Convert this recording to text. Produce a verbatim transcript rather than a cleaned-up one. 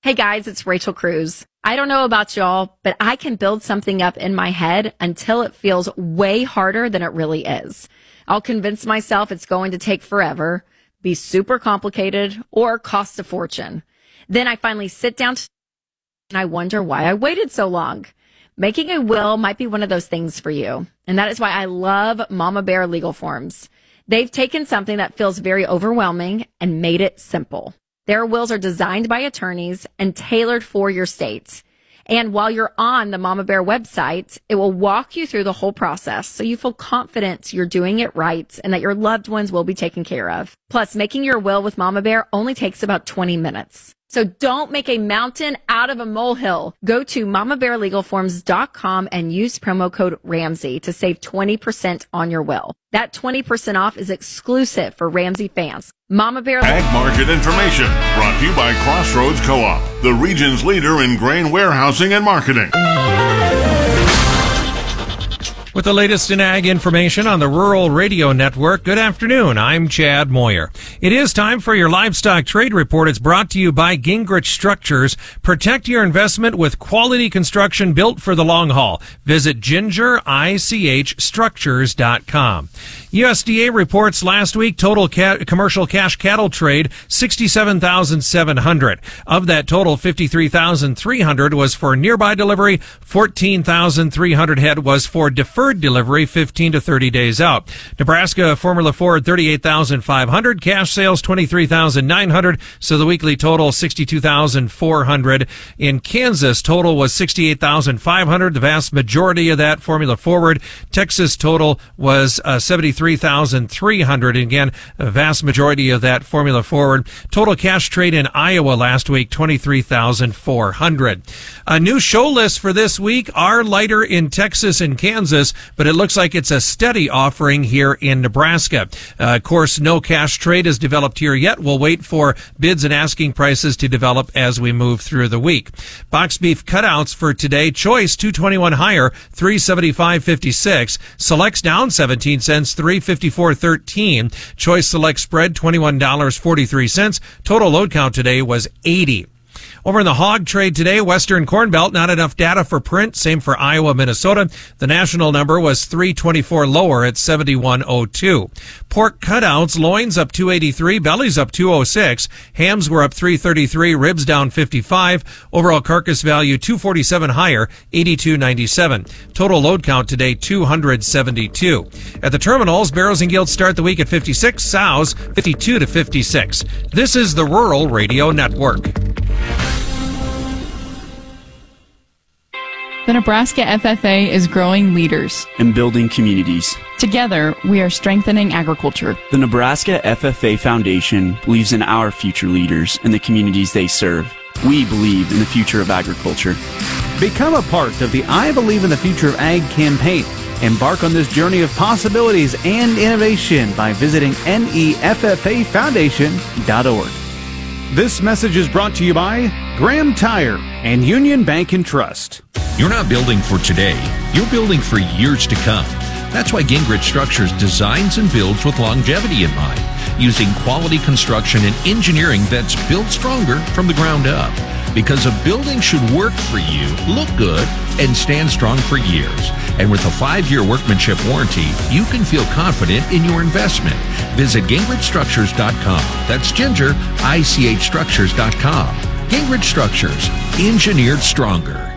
Hey guys, it's Rachel Cruz. I don't know about y'all, but I can build something up in my head until it feels way harder than it really is. I'll convince myself it's going to take forever, be super complicated, or cost a fortune. Then I finally sit down to and I wonder why I waited so long. Making a will might be one of those things for you. And that is why I love Mama Bear Legal Forms. They've taken something that feels very overwhelming and made it simple. Their wills are designed by attorneys and tailored for your state. And while you're on the Mama Bear website, it will walk you through the whole process so you feel confident you're doing it right and that your loved ones will be taken care of. Plus, making your will with Mama Bear only takes about twenty minutes. So don't make a mountain out of a molehill. Go to mama bear legal forms dot com and use promo code Ramsey to save twenty percent on your will. That twenty percent off is exclusive for Ramsey fans. Mama Bear Ag Market information brought to you by Crossroads Co-op, the region's leader in grain warehousing and marketing. With the latest in ag information on the Rural Radio Network, good afternoon. I'm Chad Moyer. It is time for your livestock trade report. It's brought to you by Gingrich Structures. Protect your investment with quality construction built for the long haul. Visit ginger ich structures dot com. U S D A reports last week total ca- commercial cash cattle trade sixty-seven thousand seven hundred. Of that total, fifty-three thousand three hundred was for nearby delivery, fourteen thousand three hundred head was for deferred delivery fifteen to thirty days out. Nebraska Formula Ford thirty-eight thousand five hundred, cash sales twenty-three thousand nine hundred, so the weekly total sixty-two thousand four hundred. In Kansas, total was sixty-eight thousand five hundred, the vast majority of that Formula Forward. Texas total was uh, seventy-three thousand three hundred, again, a vast majority of that Formula Forward. Total cash trade in Iowa last week, twenty-three thousand four hundred. A new show list for this week are lighter in Texas and Kansas, but it looks like it's a steady offering here in Nebraska. Uh, of course, no cash trade is developed here yet. We'll wait for bids and asking prices to develop as we move through the week. Box beef cutouts for today. Choice two twenty-one higher, three seventy-five fifty-six. Selects down seventeen cents, three fifty-four thirteen. Choice Select spread twenty-one forty-three. Total load count today was eighty. Over in the hog trade today, Western Corn Belt, not enough data for print. Same for Iowa, Minnesota. The national number was three twenty-four lower at seventy-one oh two. Pork cutouts, loins up two eighty-three, bellies up two oh six. Hams were up three thirty-three, ribs down fifty-five. Overall carcass value two forty-seven higher, eighty-two ninety-seven. Total load count today two hundred seventy-two. At the terminals, barrows and gilts start the week at fifty-six, sows fifty-two to fifty-six. This is the Rural Radio Network. The Nebraska F F A is growing leaders and building communities. Together, we are strengthening agriculture. The Nebraska F F A Foundation believes in our future leaders and the communities they serve. We believe in the future of agriculture. Become a part of the I Believe in the Future of Ag campaign. Embark on this journey of possibilities and innovation by visiting N E F F A foundation dot org. This message is brought to you by Graham Tire and Union Bank and Trust. You're not building for today. You're building for years to come. That's why Gingrich Structures designs and builds with longevity in mind, using quality construction and engineering that's built stronger from the ground up. Because a building should work for you, look good, and stand strong for years. And with a five-year workmanship warranty, you can feel confident in your investment. Visit gingrich structures dot com. That's ginger ich structures dot com. Gingrich Structures, engineered stronger.